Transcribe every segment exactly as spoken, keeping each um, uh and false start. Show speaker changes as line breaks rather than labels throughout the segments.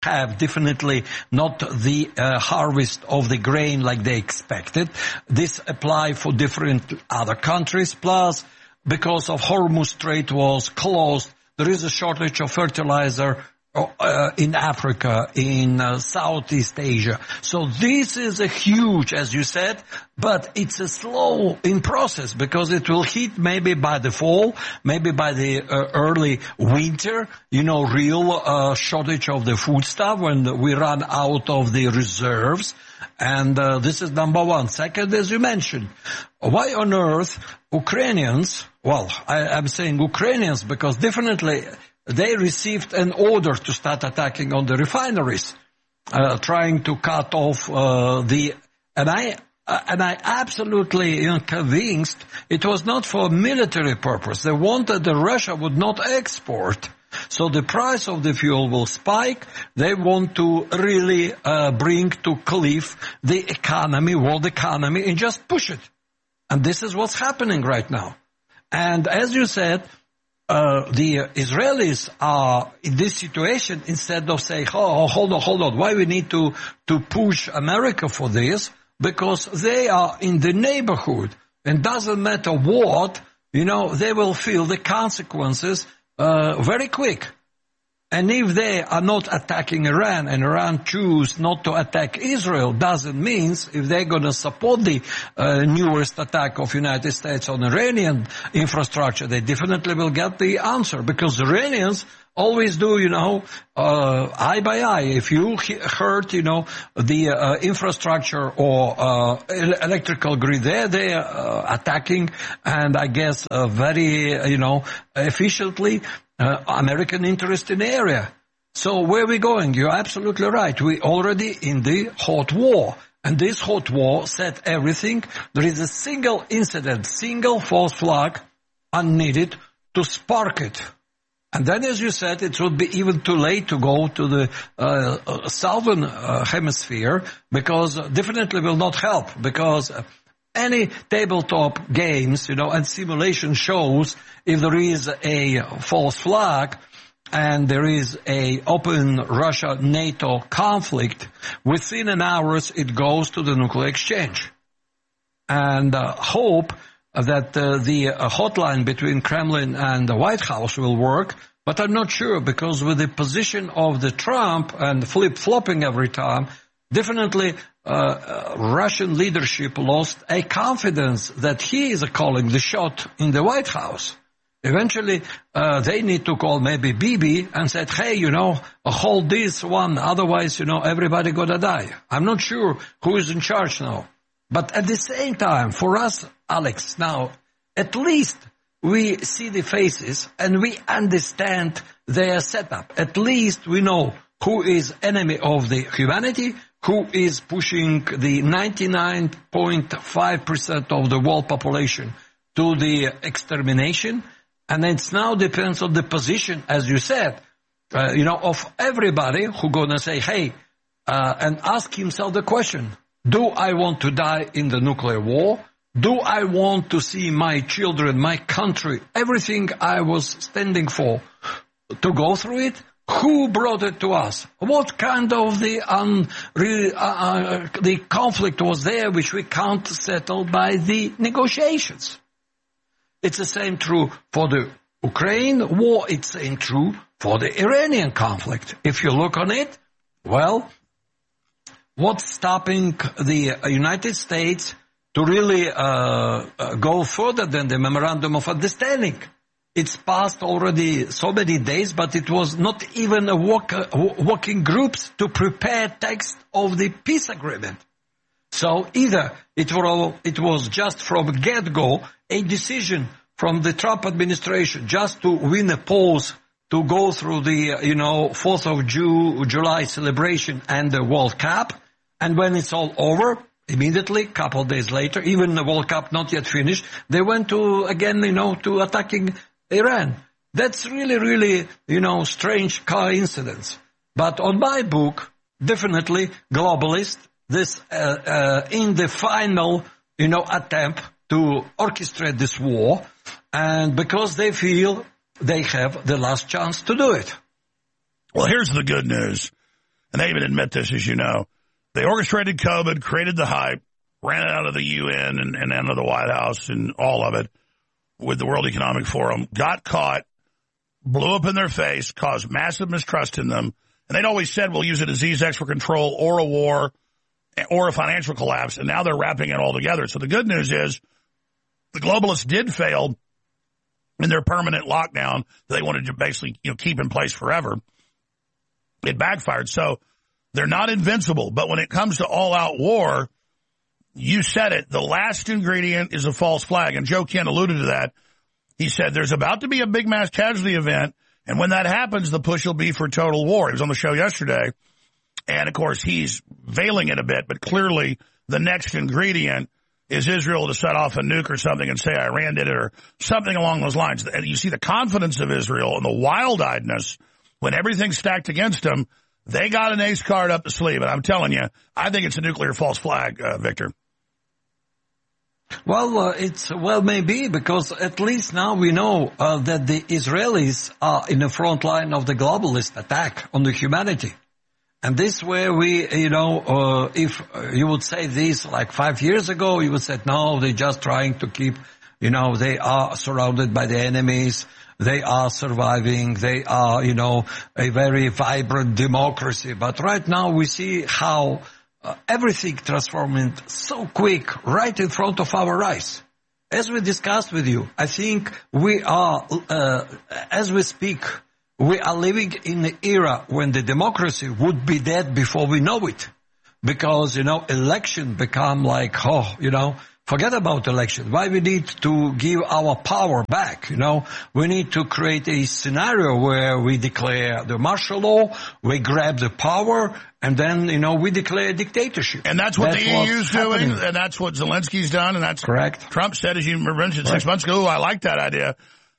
have definitely not the uh, harvest of the grain like they expected. This applies for different other countries. Plus, because of Hormuz Strait was closed, there is a shortage of fertilizer uh, in Africa, in uh, Southeast Asia. So this is a huge, as you said, but it's a slow in process because it will hit maybe by the fall, maybe by the uh, early winter, you know, real uh, shortage of the food stuff when we run out of the reserves. And uh, this is number one. Second, as you mentioned, why on earth Ukrainians, well, I, I'm saying Ukrainians because definitely they received an order to start attacking on the refineries, uh, trying to cut off uh, the, and I, uh, and I absolutely you know, convinced it was not for military purpose. They wanted that Russia would not export. So the price of the fuel will spike. They want to really uh, bring to cliff the economy, world economy, and just push it. And this is what's happening right now. And as you said, uh, the Israelis are in this situation, instead of saying, oh, hold on, hold on, why we need to, to push America for this? Because they are in the neighborhood. And doesn't matter what, you know, they will feel the consequences Uh, very quick. And if they are not attacking Iran and Iran choose not to attack Israel, doesn't mean if they're going to support the uh, newest attack of United States on Iranian infrastructure, they definitely will get the answer because the Iranians always do, you know, uh, eye by eye. If you he- hurt, you know, the uh, infrastructure or uh, electrical grid there, they're uh, attacking and I guess uh, very, uh, you know, efficiently uh, American interest in the area. So where are we going? You're absolutely right. We're already in the hot war. And this hot war set everything. There is a single incident, single false flag, unneeded, to spark it. And then, as you said, it would be even too late to go to the uh, uh, southern uh, hemisphere because definitely will not help because any tabletop games, you know, and simulation shows if there is a false flag and there is a open Russia-NATO conflict, within an hour it goes to the nuclear exchange. And uh, hope that uh, the uh, hotline between Kremlin and the White House will work, but I'm not sure because with the position of the Trump and flip-flopping every time, definitely uh, uh, Russian leadership lost a confidence that he is calling the shot in the White House. Eventually, uh, they need to call maybe Bibi and said, hey, you know, hold this one, otherwise, you know, everybody gonna die. I'm not sure who is in charge now. But at the same time, for us, Alex, now, at least we see the faces and we understand their setup. At least we know who is enemy of the humanity, who is pushing the ninety-nine point five percent of the world population to the extermination. And it now depends on the position, as you said, uh, you know, of everybody who gonna say, hey, uh, and ask himself the question, do I want to die in the nuclear war? Do I want to see my children, my country, everything I was standing for, to go through it? Who brought it to us? What kind of the um, re, uh, uh, the conflict was there which we can't settle by the negotiations? It's the same true for the Ukraine war. It's the same true for the Iranian conflict. If you look on it, well, what's stopping the United States to really uh, uh, go further than the Memorandum of Understanding? It's passed already so many days, but it was not even a work, uh, working groups to prepare text of the peace agreement. So either it, were, it was just from get-go a decision from the Trump administration just to win a pause to go through the, you know, fourth of July celebration and the World Cup. And when it's all over, immediately, a couple of days later, even the World Cup not yet finished, they went to, again, you know, to attacking Iran. That's really, really, you know, strange coincidence. But on my book, definitely globalist, this, uh, uh, in the final, you know, attempt to orchestrate this war, and because they feel they have the last chance to do it.
Well, here's the good news. and they even admit this, as you know. They orchestrated COVID, created the hype, ran it out of the U N and, and out of the White House and all of it with the World Economic Forum, got caught, blew up in their face, caused massive mistrust in them. And they'd always said, we'll use a disease X for control or a war or a financial collapse. And now they're wrapping it all together. So the good news is the globalists did fail in their permanent lockdown that they wanted to basically, you know, keep in place forever. It backfired. So they're not invincible. But when it comes to all-out war, you said it, the last ingredient is a false flag. And Joe Kent alluded to that. He said there's about to be a big mass casualty event, and when that happens, the push will be for total war. He was on the show yesterday, and, of course, he's veiling it a bit, but clearly the next ingredient is Israel to set off a nuke or something and say Iran did it or something along those lines. And you see the confidence of Israel and the wild-eyedness when everything's stacked against them. They got an ace card up the sleeve, and I'm telling you, I think it's a nuclear false flag, uh, Victor.
Well, uh, it's, well, maybe, because at least now we know uh, that the Israelis are in the front line of the globalist attack on the humanity. And this way we, you know, uh, if you would say this like five years ago, you would say, no, they're just trying to keep, you know, they are surrounded by the enemies. They are surviving. They are, you know, a very vibrant democracy. But right now we see how Uh, everything transforming so quick right in front of our eyes. As we discussed with you, I think we are, uh, as we speak, we are living in an era when the democracy would be dead before we know it. Because, you know, election become like, oh, you know, forget about election. Why we need to give our power back, you know? We need to create a scenario where we declare the martial law, we grab the power, and then, you know, we declare dictatorship.
And that's what that's the E U's doing, and that's what Zelensky's done, and that's
correct.
Trump said, as you mentioned six right. months ago, I like that idea.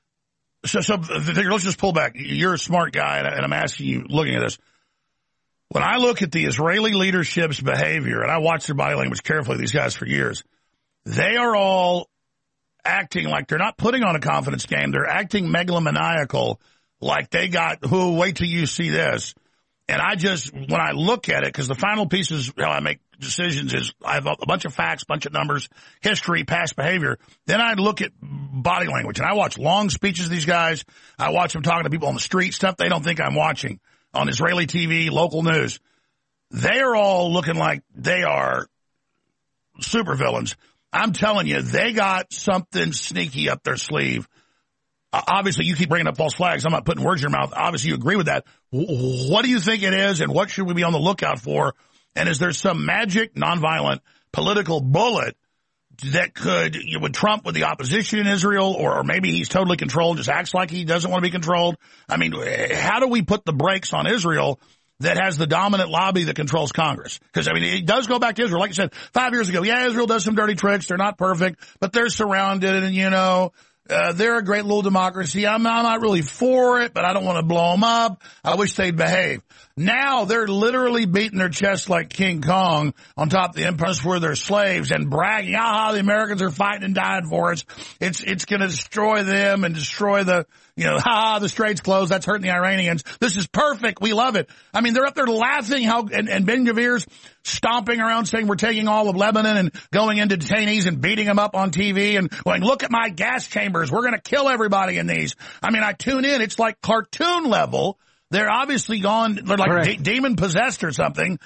So, so let's just pull back. You're a smart guy, and I'm asking you, looking at this. When I look at the Israeli leadership's behavior, and I watch their body language carefully, these guys for years, they are all acting like they're not putting on a confidence game. They're acting megalomaniacal, like they got, who, wait till you see this. And I just, when I look at it, because the final piece is how I make decisions is I have a bunch of facts, bunch of numbers, history, past behavior. Then I look at body language, and I watch long speeches of these guys. I watch them talking to people on the street, stuff they don't think I'm watching on Israeli T V, local news. They are all looking like they are supervillains. I'm telling you, they got something sneaky up their sleeve. Uh, obviously, you keep bringing up false flags. I'm not putting words in your mouth. Obviously, you agree with that. W- what do you think it is, and what should we be on the lookout for? And is there some magic, nonviolent, political bullet that could, you know, with Trump, with the opposition in Israel, or, or maybe he's totally controlled, just acts like he doesn't want to be controlled? I mean, how do we put the brakes on Israel that has the dominant lobby that controls Congress? Because, I mean, it does go back to Israel. Like you said, five years ago, yeah, Israel does some dirty tricks. They're not perfect, but they're surrounded, and, you know, uh, they're a great little democracy. I'm not, I'm not really for it, but I don't want to blow them up. I wish they'd behave. Now they're literally beating their chests like King Kong on top of the empire where they're slaves and bragging, ah, the Americans are fighting and dying for us. It's, it's going to destroy them and destroy the, you know, ha, the strait's closed. That's hurting the Iranians. This is perfect. We love it. I mean, they're up there laughing how, and, and Ben Gvir's stomping around saying we're taking all of Lebanon and going into detainees and beating them up on T V and going, look at my gas chambers. We're going to kill everybody in these. I mean, I tune in. It's like cartoon level. They're obviously gone. They're like de- demon possessed or something.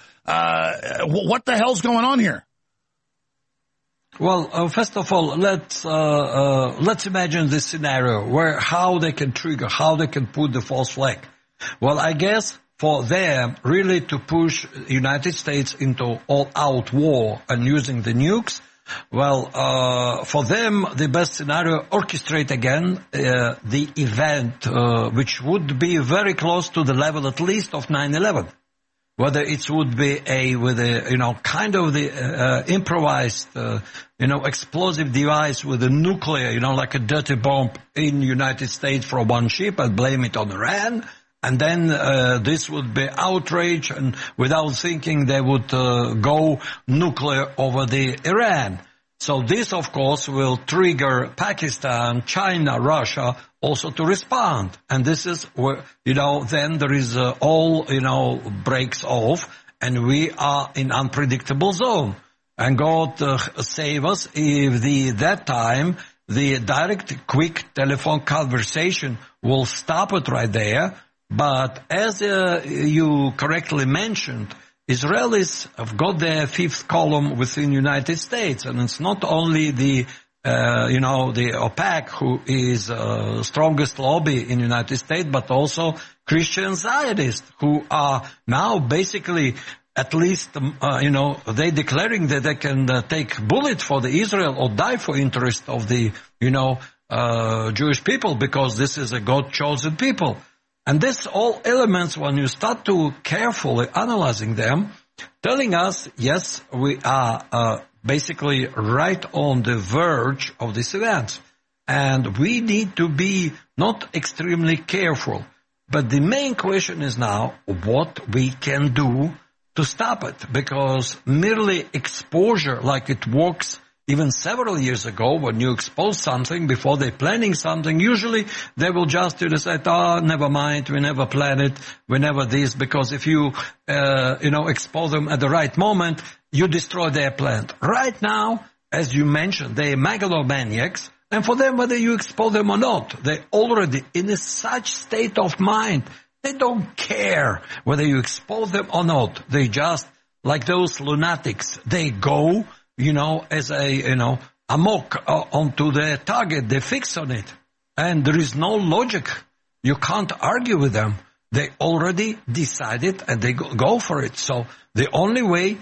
Uh, what the hell's going on here?
Well, uh, first of all, let's uh, uh, let's imagine this scenario where how they can trigger, how they can put the false flag. Well, I guess for them really to push the United States into all-out war and using the nukes. Well, uh, for them, the best scenario, orchestrate again uh, the event, uh, which would be very close to the level at least of nine eleven. Whether it would be a, with a, you know, kind of the uh, improvised, uh, you know, explosive device with a nuclear, you know, like a dirty bomb in the United States for one ship and blame it on Iran. And then uh, this would be outrage, and without thinking they would uh, go nuclear over the Iran. So this, of course, will trigger Pakistan, China, Russia, also to respond. And this is where, you know, then there is uh, all, you know, breaks off, and we are in unpredictable zone. And God uh, save us if the that time the direct, quick telephone conversation will stop it right there. But as uh, you correctly mentioned, Israelis have got their fifth column within the United States, and it's not only the Uh, you know, the OPEC, who is uh, strongest lobby in the United States, but also Christian Zionists, who are now basically, at least, uh, you know, they declaring that they can uh, take bullet for the Israel or die for interest of the, you know, uh, Jewish people, because this is a God-chosen people. And this all elements, when you start to carefully analyzing them, telling us, yes, we are uh, basically right on the verge of these events. And we need to be not extremely careful. But the main question is now what we can do to stop it. Because merely exposure, like it works even several years ago, when you expose something before they're planning something, usually they will just you know, say, oh, never mind, we never plan it, we never this, because if you, uh, you know, expose them at the right moment, you destroy their plan. Right now, as you mentioned, they're megalomaniacs, and for them, whether you expose them or not, they're already in a such state of mind. They don't care whether you expose them or not. They just, like those lunatics, they go, you know, as a, you know, amok uh, onto the target. They fix on it. And there is no logic. You can't argue with them. They already decided and they go, go for it. So the only way,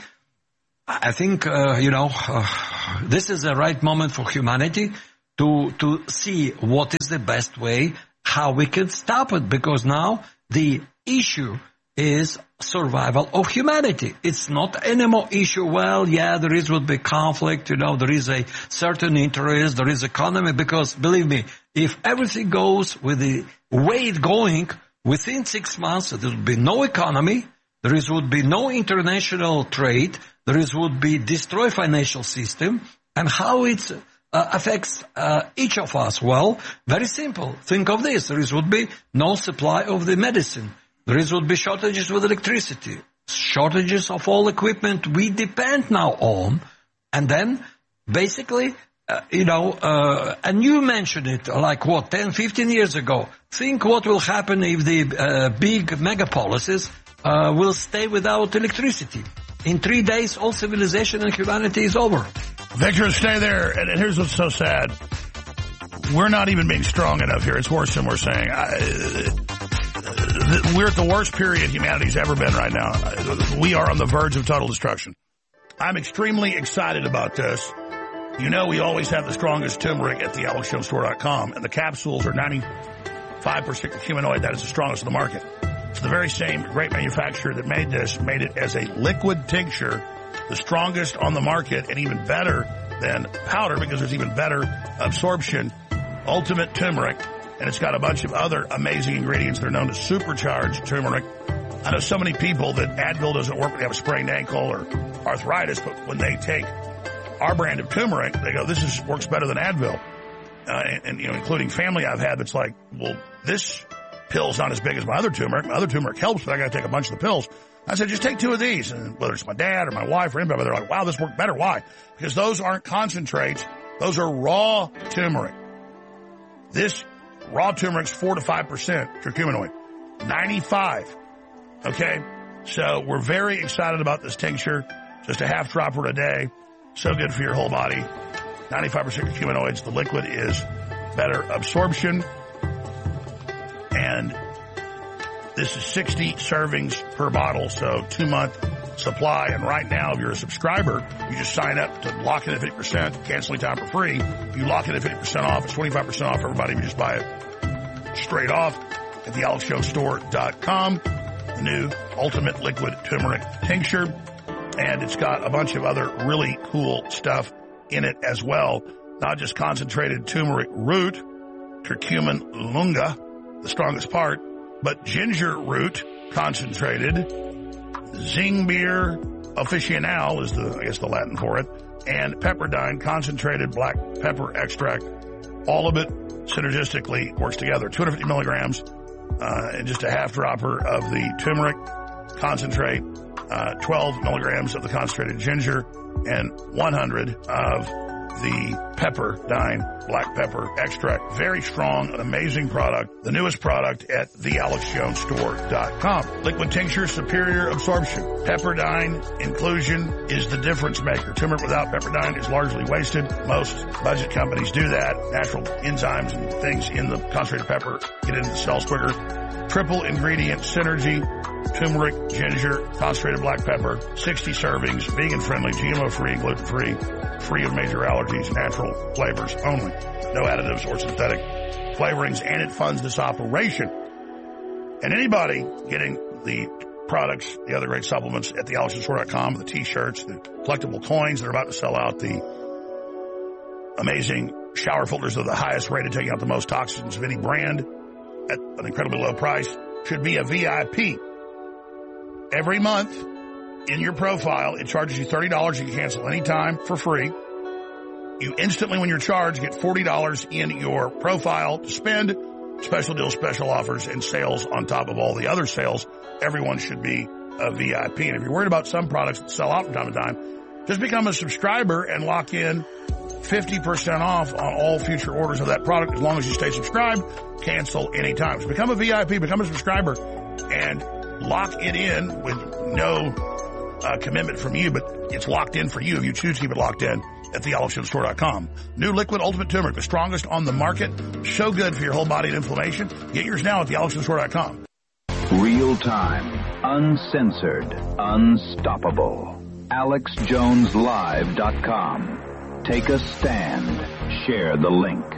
I think, uh, you know, uh, this is the right moment for humanity to, to see what is the best way, how we can stop it. Because now the issue is survival of humanity. It's not anymore issue, well, yeah, there is would be conflict, you know, there is a certain interest, there is economy, because believe me, if everything goes with the way it's going, within six months there would be no economy, there is would be no international trade, there is would be destroy financial system, and how it uh, affects uh, each of us. Well, very simple. Think of this. There is would be no supply of the medicine. There is would be shortages with electricity, shortages of all equipment we depend now on. And then basically, uh, you know, uh, and you mentioned it like what, ten, fifteen years ago. Think what will happen if the uh, big megapolises uh, will stay without electricity. In three days, all civilization and humanity is over.
Victor, stay there. And here's what's so sad. We're not even being strong enough here. It's worse than we're saying. I, We're at the worst period humanity's ever been right now. We are on the verge of total destruction. I'm extremely excited about this. You know we always have the strongest turmeric at the alex jones store dot com, and the capsules are ninety-five percent curcuminoid. That is the strongest in the market. It's the very same great manufacturer that made this, made it as a liquid tincture, the strongest on the market, and even better than powder because there's even better absorption. Ultimate turmeric. And it's got a bunch of other amazing ingredients that are known to supercharge turmeric. I know so many people that Advil doesn't work when they have a sprained ankle or arthritis, but when they take our brand of turmeric, they go, this is, works better than Advil. Uh, and, and, you know, including family I've had that's like, well, this pill's not as big as my other turmeric. My other turmeric helps, but I got to take a bunch of the pills. I said, just take two of these. And whether it's my dad or my wife or anybody, they're like, wow, this worked better. Why? Because those aren't concentrates. Those are raw turmeric. This raw turmeric's four to five percent curcuminoid. ninety-five. Okay? So we're very excited about this tincture. Just a half dropper a day. So good for your whole body. ninety-five percent curcuminoids. The liquid is better absorption. And this is sixty servings per bottle, so two-month supply. And right now, if you're a subscriber, you just sign up to lock in at fifty percent, canceling time for free. If you lock in at fifty percent off, it's twenty-five percent off for everybody if you just buy it straight off at the alex jones store dot com. The new Ultimate Liquid Turmeric Tincture. And it's got a bunch of other really cool stuff in it as well. Not just concentrated turmeric root, curcumin lunga, the strongest part, but ginger root concentrated. Zingiber officinale is the, I guess, the Latin for it. And pepperdine concentrated black pepper extract. All of it synergistically works together. two hundred fifty milligrams uh, and just a half dropper of the turmeric concentrate, uh, twelve milligrams of the concentrated ginger, and one hundred of the Pepperdine black pepper extract. Very strong, an amazing product. The newest product at the alex jones store dot com. Liquid tincture, superior absorption. Pepperdine inclusion is the difference maker. Turmeric without Pepperdine is largely wasted. Most budget companies do that. Natural enzymes and things in the concentrated pepper get into the cells quicker. Triple ingredient synergy. Turmeric, ginger, concentrated black pepper, sixty servings, vegan-friendly, G M O-free, gluten-free, free of major allergies, natural flavors only. No additives or synthetic flavorings, and it funds this operation. And anybody getting the products, the other great supplements at the alex jones store dot com, the T-shirts, the collectible coins that are about to sell out, the amazing shower filters of the highest rated, taking out the most toxins of any brand at an incredibly low price, should be a V I P. Every month in your profile, it charges you thirty dollars. You can cancel anytime for free. You instantly, when you're charged, get forty dollars in your profile to spend. Special deals, special offers, and sales on top of all the other sales. Everyone should be a V I P. And if you're worried about some products that sell out from time to time, just become a subscriber and lock in fifty percent off on all future orders of that product as long as you stay subscribed. Cancel anytime. So become a V I P, become a subscriber, and lock it in with no uh, commitment from you, but it's locked in for you if you choose to keep it locked in at the alex jones store dot com. New Liquid Ultimate Turmeric, the strongest on the market. So good for your whole body and inflammation. Get yours now at the alex jones store dot com.
Real time, uncensored, unstoppable. alex jones live dot com. Take a stand. Share the link.